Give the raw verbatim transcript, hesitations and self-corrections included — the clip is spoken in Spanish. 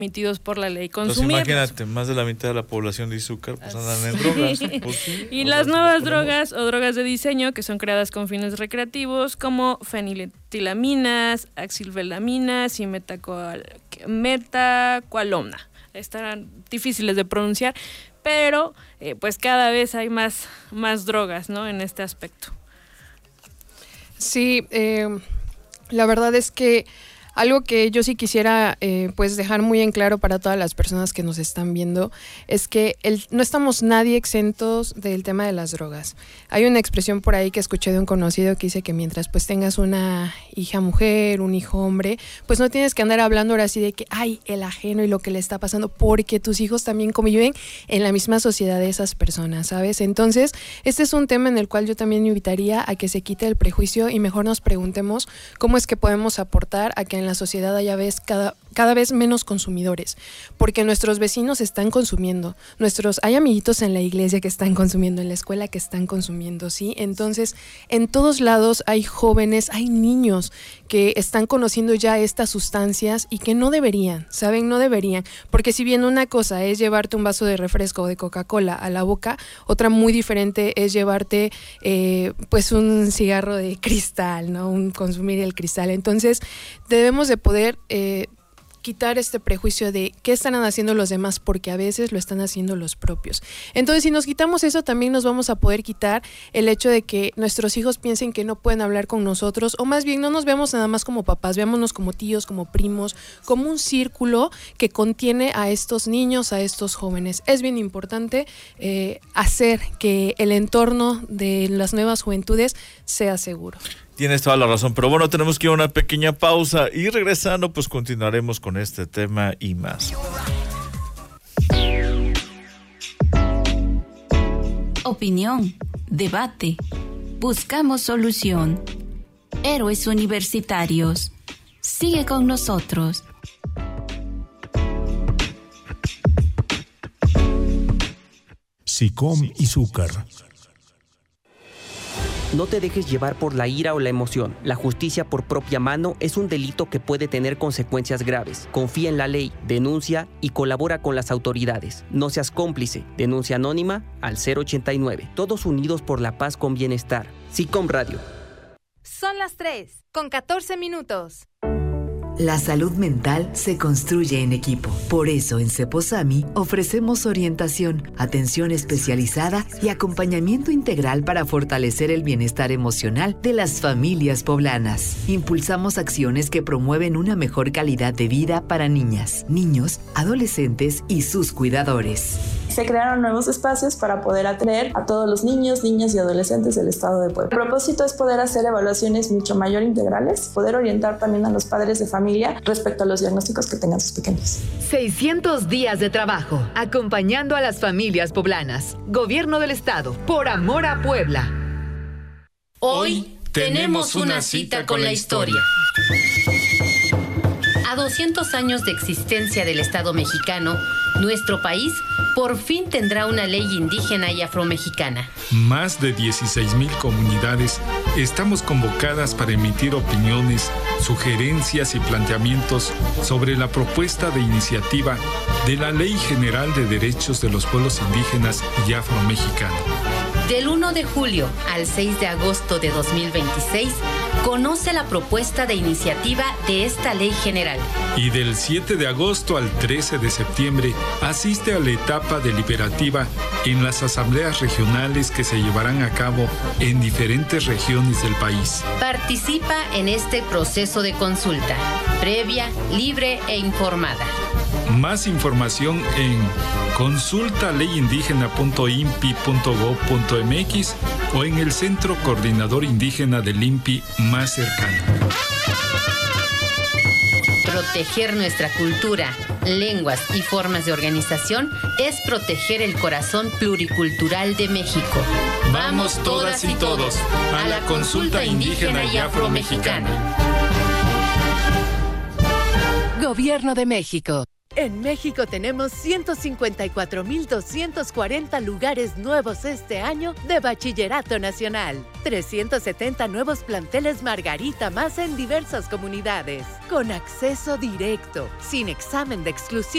permitidos por la ley consumir. Entonces imagínate, más de la mitad de la población de Izúcar pues andan en drogas. Pues sí, y las nuevas drogas o drogas de diseño que son creadas con fines recreativos como feniletilaminas, axilvelaminas y metacoalomna. Están difíciles de pronunciar, pero eh, pues cada vez hay más, más drogas, ¿no? En este aspecto. Sí, eh, la verdad es que algo que yo sí quisiera eh, pues dejar muy en claro para todas las personas que nos están viendo es que el, no estamos nadie exentos del tema de las drogas. Hay una expresión por ahí que escuché de un conocido que dice que mientras pues tengas una hija mujer, un hijo hombre, pues no tienes que andar hablando ahora así de que ay, el ajeno y lo que le está pasando, porque tus hijos también conviven en la misma sociedad de esas personas, ¿sabes? Entonces, este es un tema en el cual yo también invitaría a que se quite el prejuicio y mejor nos preguntemos cómo es que podemos aportar a que en la sociedad haya vez cada, cada vez menos consumidores, porque nuestros vecinos están consumiendo, nuestros hay amiguitos en la iglesia que están consumiendo, en la escuela que están consumiendo, ¿sí? Entonces, en todos lados hay jóvenes, hay niños que están conociendo ya estas sustancias y que no deberían, ¿saben? No deberían, porque si bien una cosa es llevarte un vaso de refresco o de Coca-Cola a la boca, otra muy diferente es llevarte eh, pues un cigarro de cristal, ¿no? Un consumir el cristal. Entonces, debemos de poder eh, quitar este prejuicio de qué están haciendo los demás, porque a veces lo están haciendo los propios. Entonces, si nos quitamos eso, también nos vamos a poder quitar el hecho de que nuestros hijos piensen que no pueden hablar con nosotros, o más bien no nos vemos nada más como papás, veámonos como tíos, como primos, como un círculo que contiene a estos niños, a estos jóvenes. Es bien importante eh, hacer que el entorno de las nuevas juventudes sea seguro. Tienes toda la razón, pero bueno, tenemos que ir a una pequeña pausa y regresando pues continuaremos con este tema y más. Opinión, debate, buscamos solución. Héroes Universitarios, sigue con nosotros. SICOM Izúcar. No te dejes llevar por la ira o la emoción. La justicia por propia mano es un delito que puede tener consecuencias graves. Confía en la ley, denuncia y colabora con las autoridades. No seas cómplice. Denuncia anónima al cero ochenta y nueve. Todos unidos por la paz con bienestar. SICOM Radio. Son las tres, con catorce minutos. La salud mental se construye en equipo. Por eso en Ceposami ofrecemos orientación, atención especializada y acompañamiento integral para fortalecer el bienestar emocional de las familias poblanas. Impulsamos acciones que promueven una mejor calidad de vida para niñas, niños, adolescentes y sus cuidadores. Se crearon nuevos espacios para poder atender a todos los niños, niñas y adolescentes del estado de Puebla. El propósito es poder hacer evaluaciones mucho mayor integrales, poder orientar también a los padres de familia respecto a los diagnósticos que tengan sus pequeños. seiscientos días de trabajo, acompañando a las familias poblanas. Gobierno del Estado, por amor a Puebla. Hoy tenemos una cita con la historia. A doscientos años de existencia del Estado mexicano, nuestro país por fin tendrá una ley indígena y afromexicana. Más de dieciséis mil comunidades estamos convocadas para emitir opiniones, sugerencias y planteamientos sobre la propuesta de iniciativa de la Ley General de Derechos de los Pueblos Indígenas y Afromexicanos. Del uno de julio al seis de agosto de dos mil veintiséis, conoce la propuesta de iniciativa de esta ley general. Y del siete de agosto al trece de septiembre, asiste a la etapa deliberativa en las asambleas regionales que se llevarán a cabo en diferentes regiones del país. Participa en este proceso de consulta, previa, libre e informada. Más información en consulta ley indígena punto i n p i punto gob punto m x o en el Centro Coordinador Indígena del I N P I más cercano. Proteger nuestra cultura, lenguas y formas de organización es proteger el corazón pluricultural de México. Vamos todas y todos a la consulta indígena y afromexicana. Gobierno de México. En México tenemos ciento cincuenta y cuatro mil doscientos cuarenta lugares nuevos este año de Bachillerato Nacional. trescientos setenta nuevos planteles Margarita más en diversas comunidades. Con acceso directo, sin examen de exclusión.